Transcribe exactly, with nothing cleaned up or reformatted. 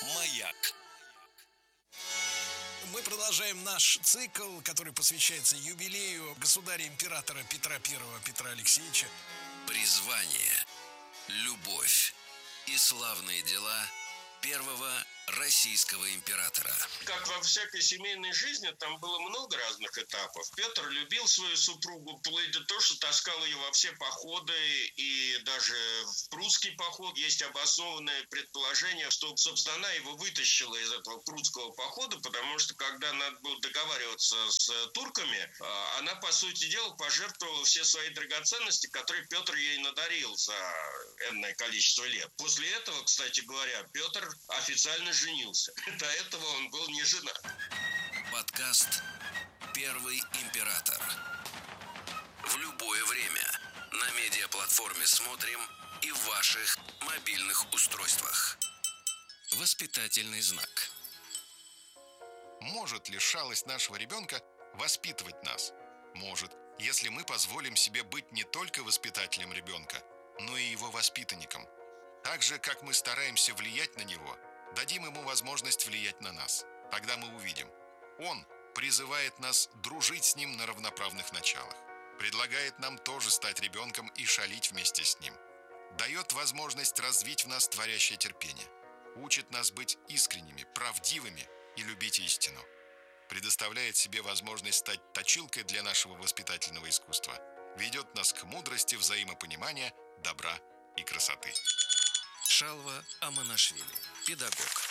Маяк. Мы продолжаем наш цикл, который посвящается юбилею государя-императора Петра Первого Петра Алексеевича. Призвание, любовь и славные дела первого российского императора. Как во всякой семейной жизни, там было много разных этапов. Петр любил свою супругу, вплоть до того, что таскал ее во все походы, и даже в прусский поход. Есть обоснованное предположение, что, собственно, она его вытащила из этого прусского похода, потому что, когда надо было договариваться с турками, она, по сути дела, пожертвовала все свои драгоценности, которые Петр ей надарил за энное количество лет. После этого, кстати говоря, Петр официально женился. До этого он был не женат. Подкаст «Первый император». В любое время на медиаплатформе «Смотрим» и в ваших мобильных устройствах. Воспитательный знак. Может ли шалость нашего ребенка воспитывать нас? Может, если мы позволим себе быть не только воспитателем ребенка, но и его воспитанником. Так же, как мы стараемся влиять на него, дадим ему возможность влиять на нас. Тогда мы увидим. Он призывает нас дружить с ним на равноправных началах. Предлагает нам тоже стать ребенком и шалить вместе с ним. Дает возможность развить в нас творящее терпение. Учит нас быть искренними, правдивыми и любить истину. Предоставляет себе возможность стать точилкой для нашего воспитательного искусства. Ведет нас к мудрости, взаимопонимания, добра и красоты. Шалва Аманашвили, педагог.